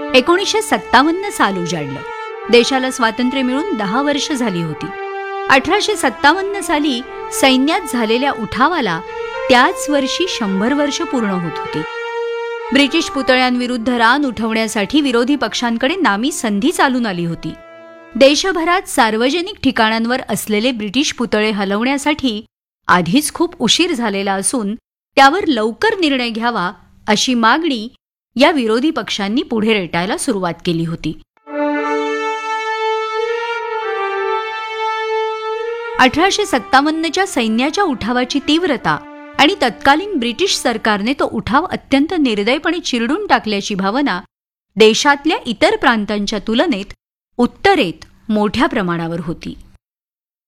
1957 साल उजाडलं. देशाला स्वातंत्र्य मिळून 10 वर्ष झाली होती. 1857 साली सैन्यात झालेल्या उठावाला त्याच वर्षी 100 वर्ष पूर्ण होत होती. ब्रिटिश पुतळ्यांविरुद्ध रान उठवण्यासाठी विरोधी पक्षांकडे नामी संधी चालून आली होती. देशभरात सार्वजनिक ठिकाणांवर असलेले ब्रिटिश पुतळे हलवण्यासाठी आधीच खूप उशीर झालेला असून त्यावर लवकर निर्णय घ्यावा अशी मागणी या विरोधी पक्षांनी पुढे रेटायला सुरुवात केली होती. 1857च्या सैन्याच्या उठावाची तीव्रता आणि तत्कालीन ब्रिटिश सरकारने तो उठाव अत्यंत निर्दयपणे चिरडून टाकल्याची भावना देशातल्या इतर प्रांतांच्या तुलनेत उत्तरेत मोठ्या प्रमाणावर होती.